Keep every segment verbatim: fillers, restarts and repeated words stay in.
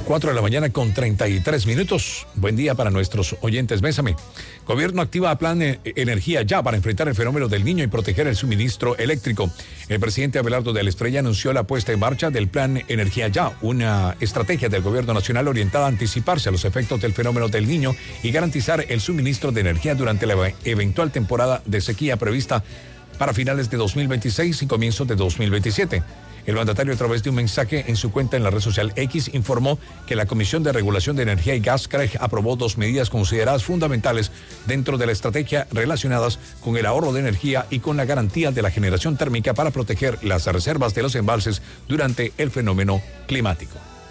cuatro de la mañana con treinta y tres minutos. Buen día para nuestros oyentes. Bésame. Gobierno activa plan Energía Ya para enfrentar el fenómeno del Niño y proteger el suministro eléctrico. El presidente Abelardo de la Espriella anunció la puesta en marcha del plan Energía Ya, una estrategia del gobierno nacional orientada a anticiparse a los efectos del fenómeno del Niño y garantizar el suministro de energía durante la eventual temporada de sequía prevista para finales de dos mil veintiséis y comienzos de dos mil veintisiete. El mandatario, a través de un mensaje en su cuenta en la red social X, informó que la Comisión de Regulación de Energía y Gas, C R E G, aprobó dos medidas consideradas fundamentales dentro de la estrategia relacionadas con el ahorro de energía y con la garantía de la generación térmica para proteger las reservas de los embalses durante el fenómeno climático.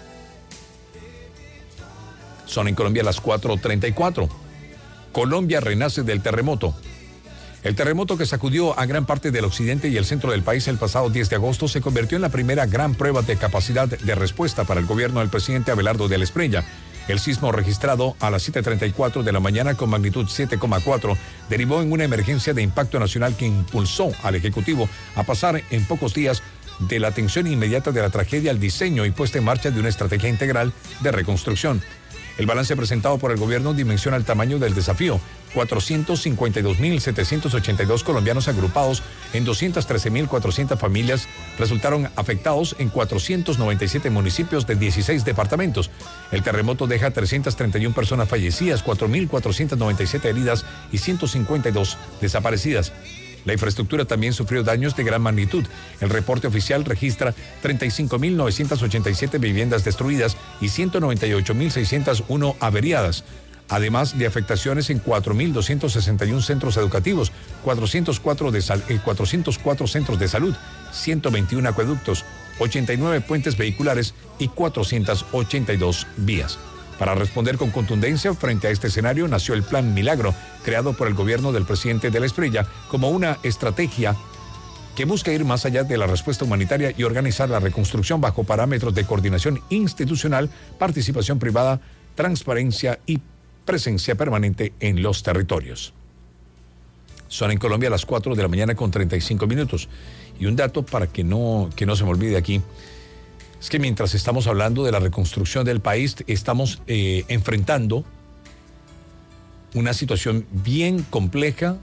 Son en Colombia las cuatro treinta y cuatro. Colombia renace del terremoto. El terremoto que sacudió a gran parte del occidente y el centro del país el pasado diez de agosto se convirtió en la primera gran prueba de capacidad de respuesta para el gobierno del presidente Abelardo de la Espriella. El sismo registrado a las siete treinta y cuatro de la mañana con magnitud siete coma cuatro derivó en una emergencia de impacto nacional que impulsó al Ejecutivo a pasar en pocos días de la atención inmediata de la tragedia al diseño y puesta en marcha de una estrategia integral de reconstrucción. El balance presentado por el gobierno dimensiona el tamaño del desafío. cuatrocientos cincuenta y dos mil setecientos ochenta y dos colombianos agrupados en doscientas trece mil cuatrocientas familias resultaron afectados en cuatrocientos noventa y siete municipios de dieciséis departamentos. El terremoto deja trescientas treinta y una personas fallecidas, cuatro mil cuatrocientas noventa y siete heridas y ciento cincuenta y dos desaparecidas. La infraestructura también sufrió daños de gran magnitud. El reporte oficial registra treinta y cinco mil novecientas ochenta y siete viviendas destruidas y ciento noventa y ocho mil seiscientas uno averiadas, además de afectaciones en cuatro mil doscientos sesenta y uno centros educativos, cuatrocientos cuatro, de sal, eh, cuatrocientos cuatro centros de salud, ciento veintiuno acueductos, ochenta y nueve puentes vehiculares y cuatrocientas ochenta y dos vías. Para responder con contundencia frente a este escenario nació el Plan Milagro, creado por el gobierno del presidente de la Espriella como una estrategia que busca ir más allá de la respuesta humanitaria y organizar la reconstrucción bajo parámetros de coordinación institucional, participación privada, transparencia y presencia permanente en los territorios. Son en Colombia las cuatro de la mañana con treinta y cinco minutos. Y un dato para que no, que no se me olvide aquí. Es que mientras estamos hablando de la reconstrucción del país, estamos eh, enfrentando una situación bien compleja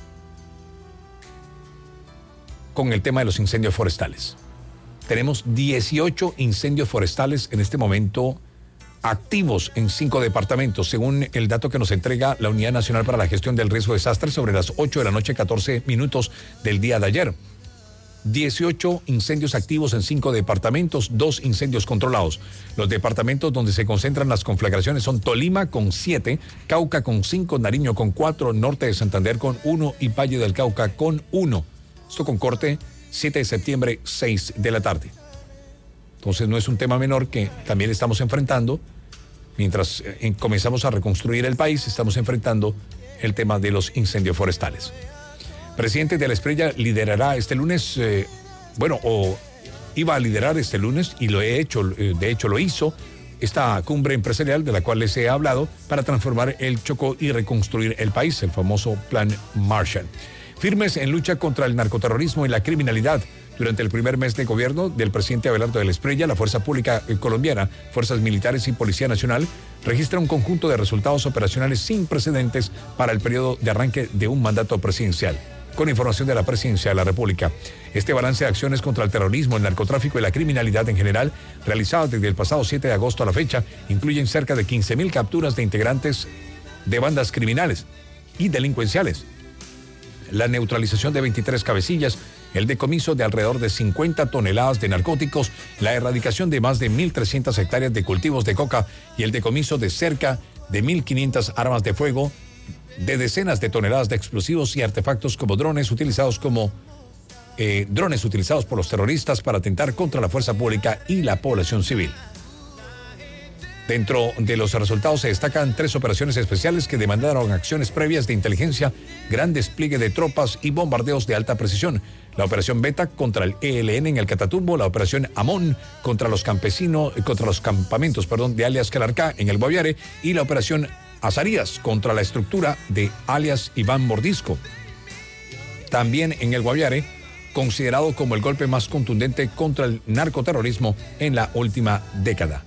con el tema de los incendios forestales. Tenemos dieciocho incendios forestales en este momento activos en cinco departamentos, según el dato que nos entrega la Unidad Nacional para la Gestión del Riesgo de Desastres sobre las ocho de la noche, catorce minutos del día de ayer. dieciocho incendios activos en cinco departamentos, dos incendios controlados. Los departamentos donde se concentran las conflagraciones son Tolima con siete, Cauca con cinco, Nariño con cuatro, Norte de Santander con uno y Valle del Cauca con uno. Esto con corte siete de septiembre, seis de la tarde. Entonces no es un tema menor que también estamos enfrentando. Mientras eh, comenzamos a reconstruir el país, estamos enfrentando el tema de los incendios forestales. Presidente de la Espriella liderará este lunes, eh, bueno, o iba a liderar este lunes y lo he hecho, eh, de hecho lo hizo, esta cumbre empresarial de la cual les he hablado para transformar el Chocó y reconstruir el país, el famoso Plan Marshall. Firmes en lucha contra el narcoterrorismo y la criminalidad. Durante el primer mes de gobierno del presidente Abelardo de la Espriella, la Fuerza Pública Colombiana, Fuerzas Militares y Policía Nacional registra un conjunto de resultados operacionales sin precedentes para el periodo de arranque de un mandato presidencial. Con información de la Presidencia de la República. Este balance de acciones contra el terrorismo, el narcotráfico y la criminalidad en general, realizadas desde el pasado siete de agosto a la fecha, incluyen cerca de quince mil capturas de integrantes de bandas criminales y delincuenciales, la neutralización de veintitrés cabecillas, el decomiso de alrededor de cincuenta toneladas de narcóticos, la erradicación de más de mil trescientas hectáreas de cultivos de coca y el decomiso de cerca de mil quinientas armas de fuego, de decenas de toneladas de explosivos y artefactos como drones utilizados como eh, drones utilizados por los terroristas para atentar contra la fuerza pública y la población civil. Dentro de los resultados se destacan tres operaciones especiales que demandaron acciones previas de inteligencia, gran despliegue de tropas y bombardeos de alta precisión. La operación Beta contra el E L N en el Catatumbo, la operación Amón contra los campesinos, contra los campamentos, perdón, de alias Calarcá en el Guaviare y la operación Azarías contra la estructura de alias Iván Mordisco. También en el Guaviare, considerado como el golpe más contundente contra el narcoterrorismo en la última década.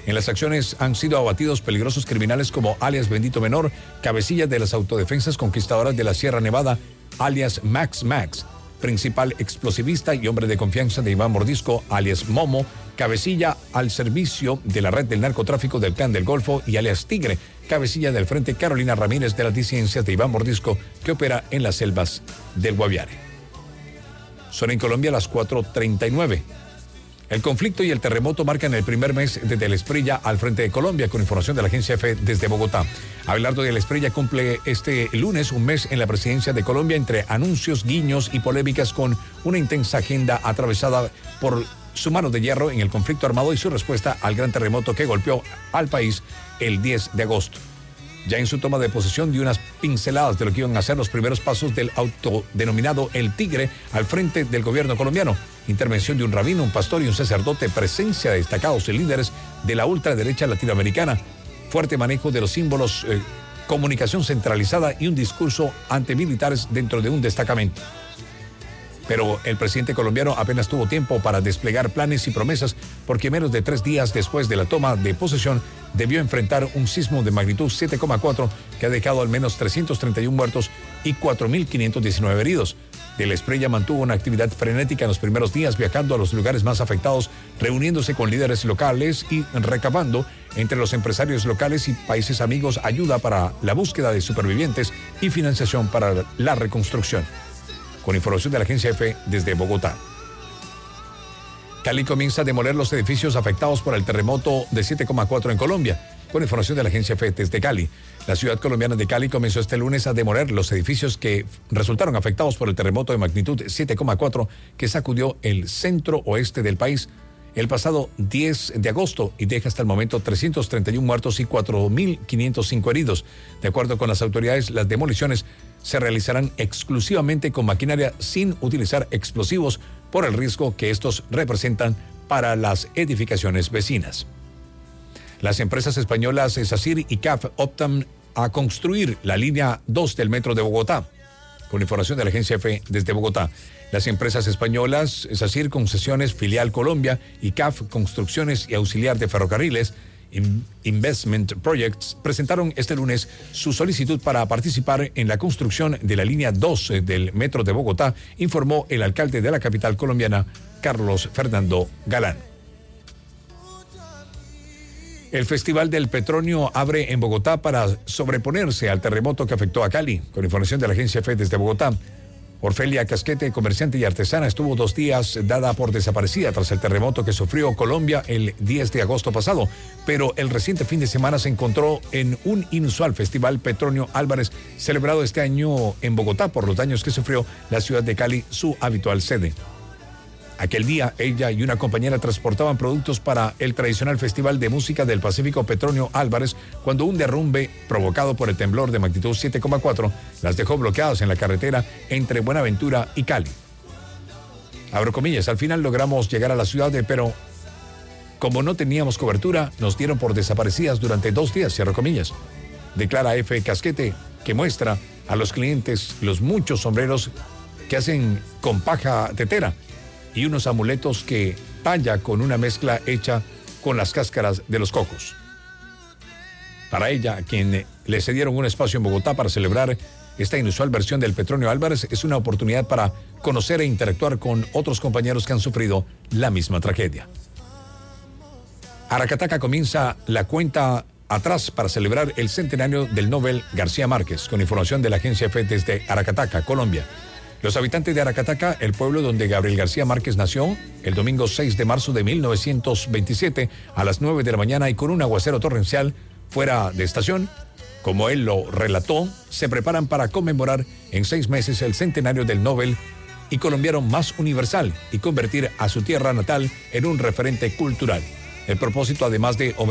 En las acciones han sido abatidos peligrosos criminales como alias Bendito Menor, cabecilla de las autodefensas conquistadoras de la Sierra Nevada, alias Max Max, principal explosivista y hombre de confianza de Iván Mordisco, alias Momo, cabecilla al servicio de la red del narcotráfico del Clan del Golfo, y alias Tigre, cabecilla del Frente Carolina Ramírez de las disidencias de Iván Mordisco, que opera en las selvas del Guaviare. Son en Colombia las cuatro treinta y nueve. El conflicto y el terremoto marcan el primer mes desde el Esprilla al frente de Colombia, con información de la agencia EFE desde Bogotá. Abelardo de la Esprilla cumple este lunes un mes en la presidencia de Colombia, entre anuncios, guiños y polémicas, con una intensa agenda atravesada por su mano de hierro en el conflicto armado y su respuesta al gran terremoto que golpeó al país el diez de agosto. Ya en su toma de posesión dio unas pinceladas de lo que iban a ser los primeros pasos del autodenominado El Tigre al frente del gobierno colombiano. Intervención de un rabino, un pastor y un sacerdote, presencia de destacados líderes de la ultraderecha latinoamericana, fuerte manejo de los símbolos, eh, comunicación centralizada y un discurso ante militares dentro de un destacamento. Pero el presidente colombiano apenas tuvo tiempo para desplegar planes y promesas, porque menos de tres días después de la toma de posesión debió enfrentar un sismo de magnitud siete coma cuatro que ha dejado al menos trescientos treinta y uno muertos y cuatro mil quinientos diecinueve heridos. De la Esprilla mantuvo una actividad frenética en los primeros días, viajando a los lugares más afectados, reuniéndose con líderes locales y recabando entre los empresarios locales y países amigos ayuda para la búsqueda de supervivientes y financiación para la reconstrucción. Con información de la agencia EFE desde Bogotá. Cali comienza a demoler los edificios afectados por el terremoto de siete coma cuatro en Colombia. Con información de la agencia EFE desde Cali. La ciudad colombiana de Cali comenzó este lunes a demoler los edificios que resultaron afectados por el terremoto de magnitud siete coma cuatro que sacudió el centro oeste del país el pasado diez de agosto y deja hasta el momento trescientos treinta y uno muertos y cuatro mil quinientos cinco heridos. De acuerdo con las autoridades, las demoliciones se realizarán exclusivamente con maquinaria sin utilizar explosivos por el riesgo que estos representan para las edificaciones vecinas. Las empresas españolas SACIR y C A F optan a construir la línea dos del metro de Bogotá. Con información de la agencia EFE desde Bogotá. Las empresas españolas SACIR Concesiones Filial Colombia y C A F Construcciones y Auxiliar de Ferrocarriles Investment Projects presentaron este lunes su solicitud para participar en la construcción de la línea dos del metro de Bogotá, informó el alcalde de la capital colombiana, Carlos Fernando Galán. El Festival del Petróleo abre en Bogotá para sobreponerse al terremoto que afectó a Cali. Con información de la agencia EFE desde Bogotá. Orfelia Casquete, comerciante y artesana, estuvo dos días dada por desaparecida tras el terremoto que sufrió Colombia el diez de agosto pasado, pero el reciente fin de semana se encontró en un inusual festival Petronio Álvarez, celebrado este año en Bogotá por los daños que sufrió la ciudad de Cali, su habitual sede. Aquel día, ella y una compañera transportaban productos para el tradicional Festival de Música del Pacífico Petronio Álvarez, cuando un derrumbe provocado por el temblor de magnitud siete coma cuatro las dejó bloqueadas en la carretera entre Buenaventura y Cali. Abro comillas, al final logramos llegar a la ciudad, de, pero como no teníamos cobertura, nos dieron por desaparecidas durante dos días, cierro comillas. Declara F. Casquete, que muestra a los clientes los muchos sombreros que hacen con paja tetera y unos amuletos que talla con una mezcla hecha con las cáscaras de los cocos. Para ella, a quien le cedieron un espacio en Bogotá para celebrar esta inusual versión del Petronio Álvarez, es una oportunidad para conocer e interactuar con otros compañeros que han sufrido la misma tragedia. Aracataca comienza la cuenta atrás para celebrar el centenario del Nobel García Márquez, con información de la agencia EFE desde Aracataca, Colombia. Los habitantes de Aracataca, el pueblo donde Gabriel García Márquez nació, el domingo seis de marzo de mil novecientos veintisiete a las nueve de la mañana y con un aguacero torrencial fuera de estación, como él lo relató, se preparan para conmemorar en seis meses el centenario del Nobel y colombiano más universal y convertir a su tierra natal en un referente cultural. El propósito, además de